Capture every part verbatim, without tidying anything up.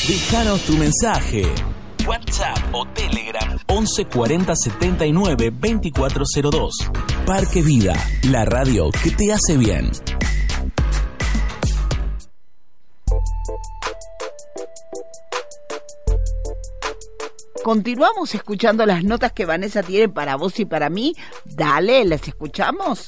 Déjanos tu mensaje. WhatsApp o Telegram once cuarenta setenta y nueve veinticuatro cero dos. Parque Vida, la radio que te hace bien. Continuamos escuchando las notas que Vanessa tiene para vos y para mí. Dale, ¿las escuchamos?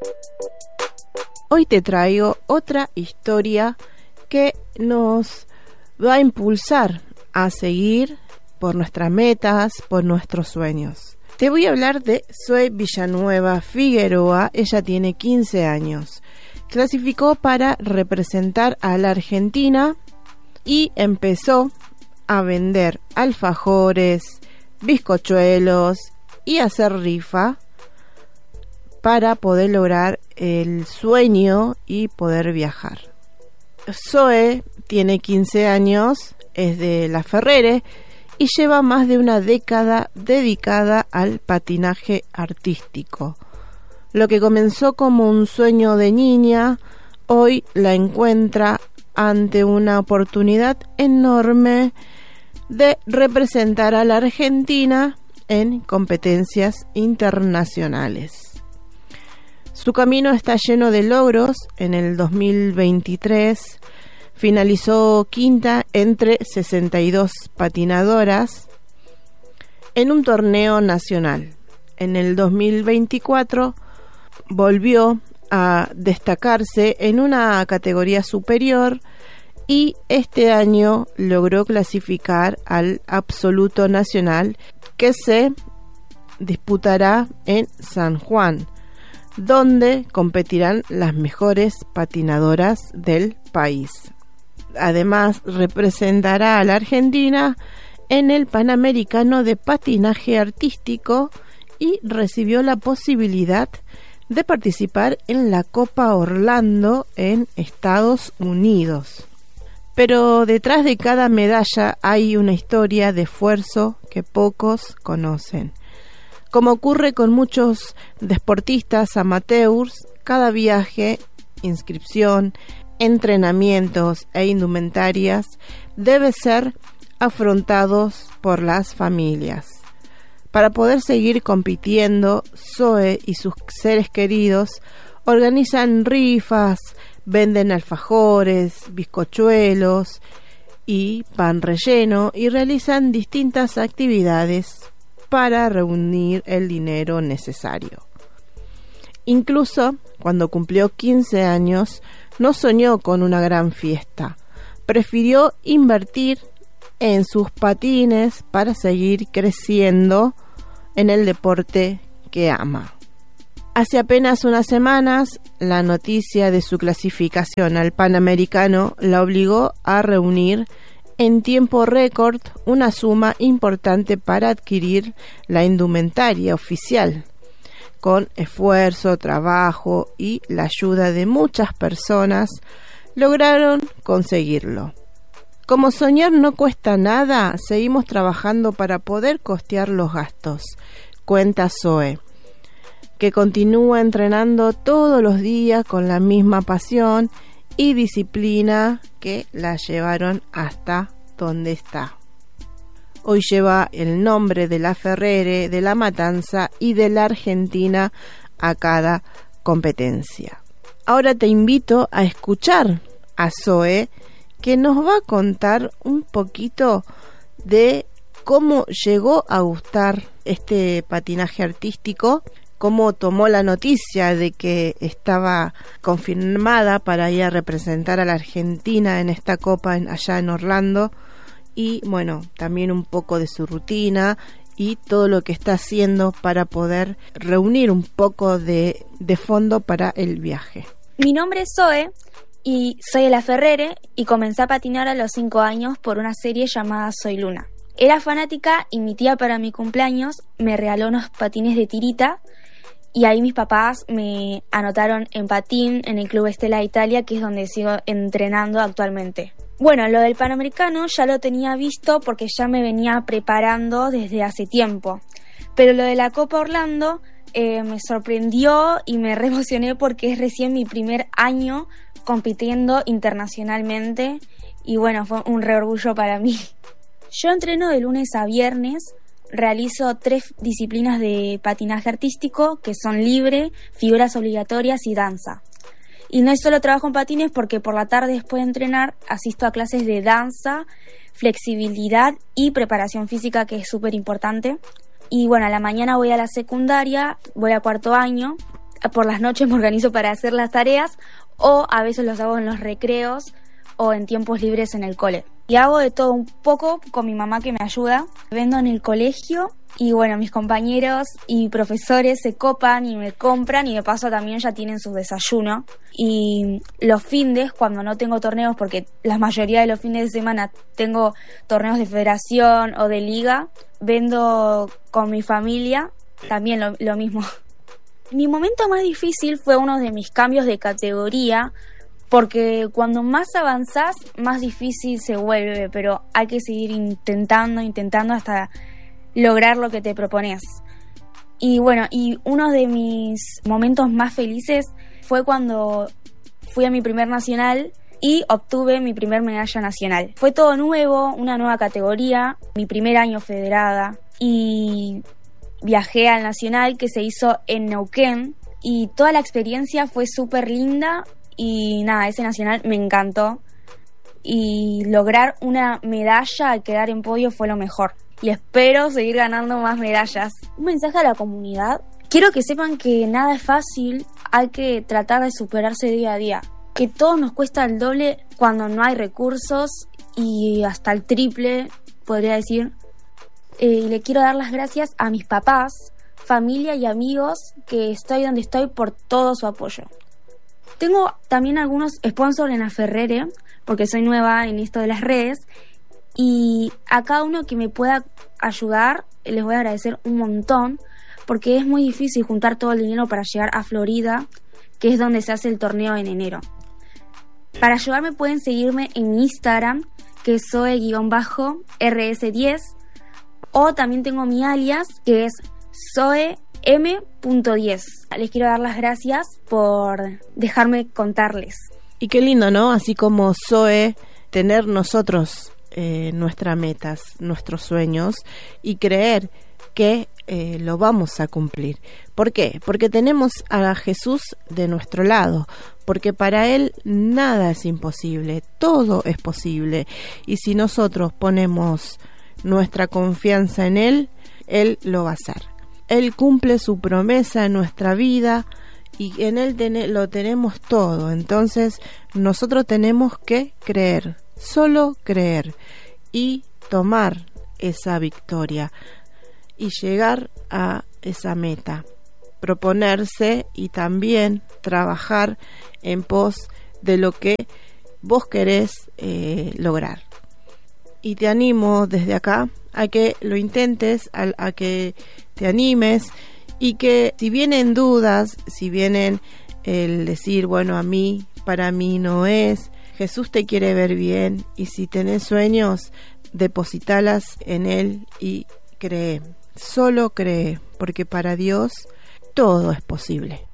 Hoy te traigo otra historia que nos va a impulsar a seguir por nuestras metas, por nuestros sueños. Te voy a hablar de Zoe Villanueva Figueroa. Ella tiene quince años. Clasificó para representar a la Argentina y empezó a vender alfajores, bizcochuelos y hacer rifa para poder lograr el sueño y poder viajar. Zoe tiene quince años, es de La Ferrere y lleva más de una década dedicada al patinaje artístico. Lo que comenzó como un sueño de niña, hoy la encuentra ante una oportunidad enorme de representar a la Argentina en competencias internacionales. Su camino está lleno de logros. En el dos mil veintitrés finalizó quinta entre sesenta y dos patinadoras en un torneo nacional. En el dos mil veinticuatro volvió a destacarse en una categoría superior y este año logró clasificar al absoluto nacional que se disputará en San Juan, donde competirán las mejores patinadoras del país. Además, representará a la Argentina en el Panamericano de Patinaje Artístico y recibió la posibilidad de participar en la Copa Orlando en Estados Unidos. Pero detrás de cada medalla hay una historia de esfuerzo que pocos conocen. Como ocurre con muchos deportistas amateurs, cada viaje, inscripción, entrenamientos e indumentarias debe ser afrontados por las familias. Para poder seguir compitiendo, Zoe y sus seres queridos organizan rifas, venden alfajores, bizcochuelos y pan relleno y realizan distintas actividades para reunir el dinero necesario. Incluso cuando cumplió quince años, no soñó con una gran fiesta. Prefirió invertir en sus patines para seguir creciendo en el deporte que ama. Hace apenas unas semanas, la noticia de su clasificación al Panamericano la obligó a reunir en tiempo récord una suma importante para adquirir la indumentaria oficial. Con esfuerzo, trabajo y la ayuda de muchas personas, lograron conseguirlo. Como soñar no cuesta nada, seguimos trabajando para poder costear los gastos, cuenta Zoe, que continúa entrenando todos los días con la misma pasión y disciplina que la llevaron hasta donde está. Hoy lleva el nombre de La Ferrere, de La Matanza y de la Argentina a cada competencia. Ahora te invito a escuchar a Zoe, que nos va a contar un poquito de cómo llegó a gustar este patinaje artístico, cómo tomó la noticia de que estaba confirmada para ir a representar a la Argentina en esta copa en, allá en Orlando, y bueno, también un poco de su rutina y todo lo que está haciendo para poder reunir un poco de, de fondo para el viaje. Mi nombre es Zoe y soy de La Ferrere y comencé a patinar a los cinco años por una serie llamada Soy Luna. Era fanática y mi tía para mi cumpleaños me regaló unos patines de tirita y ahí mis papás me anotaron en patín en el Club Estela Italia, que es donde sigo entrenando actualmente. Bueno, lo del Panamericano ya lo tenía visto porque ya me venía preparando desde hace tiempo, pero lo de la Copa Orlando eh, me sorprendió y me re emocioné porque es recién mi primer año compitiendo internacionalmente y bueno, fue un re orgullo para mí. Yo entreno de lunes a viernes, realizo tres disciplinas de patinaje artístico que son libre, figuras obligatorias y danza. Y no es solo trabajo en patines porque por la tarde después de entrenar asisto a clases de danza, flexibilidad y preparación física, que es súper importante. Y bueno, a la mañana voy a la secundaria, voy a cuarto año, por las noches me organizo para hacer las tareas o a veces los hago en los recreos o en tiempos libres en el cole. Y hago de todo un poco con mi mamá que me ayuda. Vendo en el colegio y bueno, mis compañeros y profesores se copan y me compran y de paso también ya tienen su desayuno. Y los findes, cuando no tengo torneos, porque la mayoría de los fines de semana tengo torneos de federación o de liga, vendo con mi familia, también lo, lo mismo. Mi momento más difícil fue uno de mis cambios de categoría, porque cuando más avanzás, más difícil se vuelve, pero hay que seguir intentando, intentando hasta lograr lo que te propones. Y bueno, y uno de mis momentos más felices fue cuando fui a mi primer nacional y obtuve mi primer medalla nacional. Fue todo nuevo, una nueva categoría, mi primer año federada, y viajé al nacional que se hizo en Neuquén y toda la experiencia fue súper linda. Y nada, ese nacional me encantó y lograr una medalla al quedar en podio fue lo mejor. Y espero seguir ganando más medallas. Un mensaje a la comunidad. Quiero que sepan que nada es fácil, hay que tratar de superarse día a día. Que todo nos cuesta el doble cuando no hay recursos y hasta el triple, podría decir. Eh, y le quiero dar las gracias a mis papás, familia y amigos que estoy donde estoy por todo su apoyo. Tengo también algunos sponsors en la Ferrere, porque soy nueva en esto de las redes, y a cada uno que me pueda ayudar les voy a agradecer un montón, porque es muy difícil juntar todo el dinero para llegar a Florida, que es donde se hace el torneo en enero. Para ayudarme pueden seguirme en Instagram, que es zoe R S diez, o también tengo mi alias, que es zoe eme punto diez. Les quiero dar las gracias por dejarme contarles. Y qué lindo, ¿no? Así como Zoe, tener nosotros eh, nuestras metas, nuestros sueños y creer que eh, lo vamos a cumplir. ¿Por qué? Porque tenemos a Jesús de nuestro lado, porque para Él nada es imposible, todo es posible. Y si nosotros ponemos nuestra confianza en Él, Él lo va a hacer. Él cumple su promesa en nuestra vida y en Él ten- lo tenemos todo. Entonces nosotros tenemos que creer, solo creer y tomar esa victoria y llegar a esa meta, proponerse y también trabajar en pos de lo que vos querés eh, lograr. Y te animo desde acá a que lo intentes, a, a que te animes y que si vienen dudas, si vienen el decir, bueno, a mí, para mí no es, Jesús te quiere ver bien y si tenés sueños, depositalas en Él y cree, solo cree, porque para Dios todo es posible.